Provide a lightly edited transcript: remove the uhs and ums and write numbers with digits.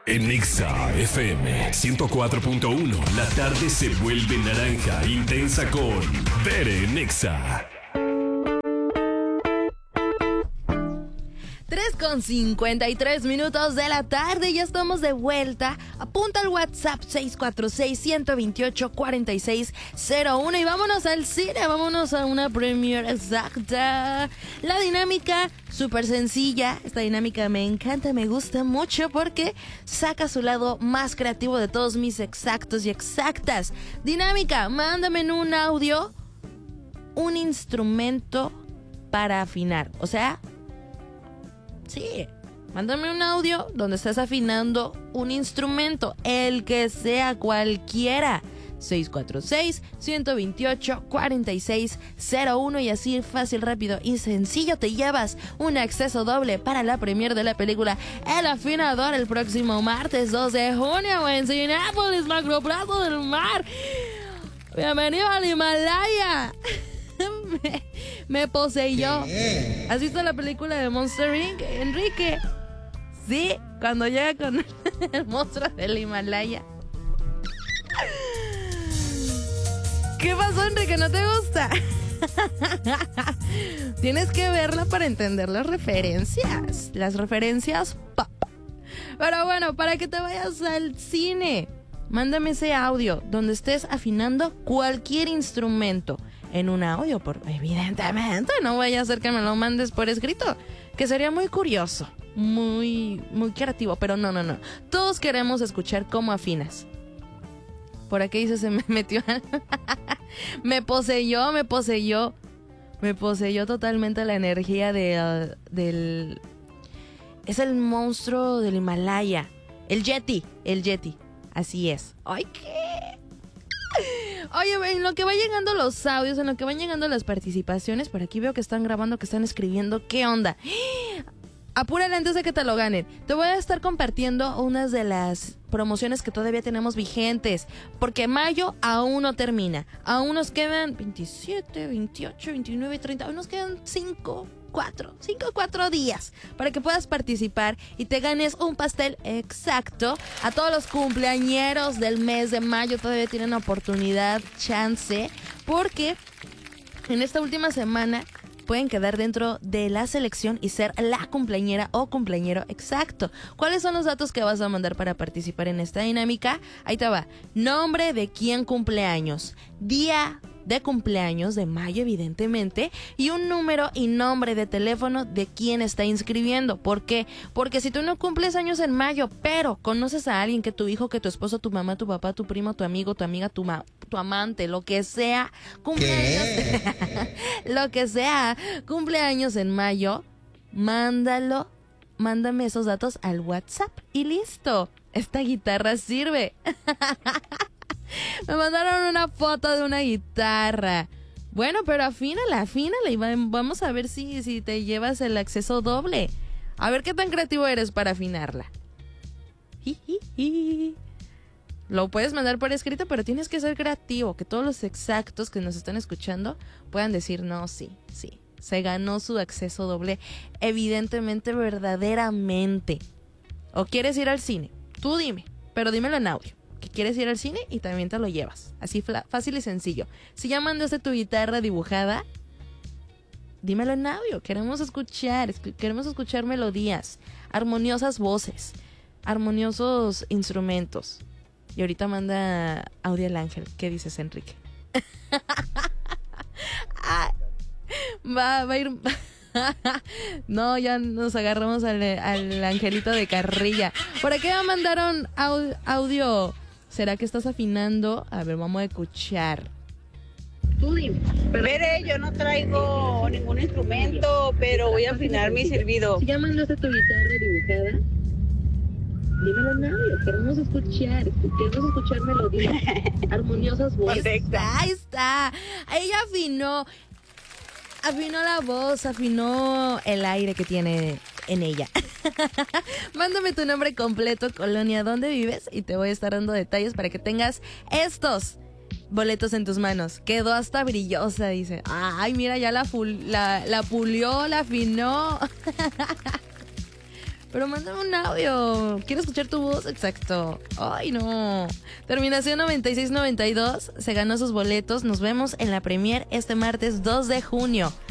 En Exa FM 104.1, la tarde se vuelve naranja intensa con Bere en Exa. 3:53 minutos de la tarde, ya estamos de vuelta. Apunta al WhatsApp 646-128-4601 y vámonos al cine, vámonos a una premiere exacta. La dinámica súper sencilla, esta dinámica me encanta, me gusta mucho porque saca su lado más creativo de todos mis exactos y exactas. Dinámica, mándame en un audio un instrumento para afinar, o sea... Sí, mándame un audio donde estés afinando un instrumento, el que sea, cualquiera. 646-128-4601 y así fácil, rápido y sencillo te llevas un acceso doble para la premiere de la película El Afinador el próximo martes 2 de junio en Cinépolis Macroplaza del Mar. Bienvenido al Himalaya. Me poseyó. ¿Has visto la película de Monster Inc., Enrique? Sí, cuando llega con el monstruo del Himalaya. ¿Qué pasó, Enrique? ¿No te gusta? Tienes que verla para entender las referencias. Las referencias pop. Pero bueno, para que te vayas al cine, mándame ese audio donde estés afinando cualquier instrumento. En un audio, evidentemente, no vaya a ser que me lo mandes por escrito, que sería muy curioso, muy creativo, pero no. Todos queremos escuchar cómo afinas. Por aquí dice, se me metió, me poseyó totalmente la energía del... Es el monstruo del Himalaya, el Yeti, así es. ¡Ay, qué! Oye, en lo que va llegando los audios, en lo que van llegando las participaciones, por aquí veo que están grabando, que están escribiendo. ¿Qué onda? Apúrale antes de que te lo ganen. Te voy a estar compartiendo unas de las promociones que todavía tenemos vigentes, porque mayo aún no termina. Aún nos quedan 27, 28, 29, 30. Aún nos quedan 4 días para que puedas participar y te ganes un pastel exacto. A todos los cumpleañeros del mes de mayo todavía tienen oportunidad, chance, porque en esta última semana pueden quedar dentro de la selección y ser la cumpleañera o cumpleañero exacto. ¿Cuáles son los datos que vas a mandar para participar en esta dinámica? Ahí te va. Nombre de quién cumpleaños, día de cumpleaños de mayo, evidentemente, y un número y nombre de teléfono de quien está inscribiendo. ¿Por qué? Porque si tú no cumples años en mayo, pero conoces a alguien, que tu hijo, que tu esposo, tu mamá, tu papá, tu primo, tu amigo, tu amiga, tu amante, lo que sea, cumpleaños, lo que sea, cumpleaños en mayo, mándame esos datos al WhatsApp y listo. Esta guitarra sirve. Me mandaron una foto de una guitarra. Bueno, pero afínala y vamos a ver si te llevas el acceso doble. A ver qué tan creativo eres para afinarla. Lo puedes mandar por escrito, pero tienes que ser creativo, que todos los exactos que nos están escuchando puedan decir, no, sí, se ganó su acceso doble, evidentemente, verdaderamente. ¿O quieres ir al cine? Tú dime, pero dímelo en audio. Que quieres ir al cine y también te lo llevas. Así fácil y sencillo. Si ya mandaste tu guitarra dibujada, dímelo en audio. Queremos escuchar melodías, armoniosas voces, armoniosos instrumentos. Y ahorita manda audio al ángel. ¿Qué dices, Enrique? Va a ir... No, ya nos agarramos al angelito de carrilla. ¿Por qué me mandaron audio? ¿Será que estás afinando? A ver, vamos a escuchar. Tú dime. Mire, yo no traigo ningún instrumento, pero voy a afinar mi silbido. Si ya mandaste tu guitarra dibujada, dímelo en audio. Queremos escuchar melodías, armoniosas voces. Ahí está. Ella afinó la voz, afinó el aire que tiene en ella. Mándame tu nombre completo, colonia, dónde vives y te voy a estar dando detalles para que tengas estos boletos en tus manos. Quedó hasta brillosa, dice. Ay, mira, ya la pulió, la afinó. Pero mándame un audio. Quiero escuchar tu voz, exacto. Ay, no. Terminación 9692. Se ganó sus boletos. Nos vemos en la premier este martes 2 de junio.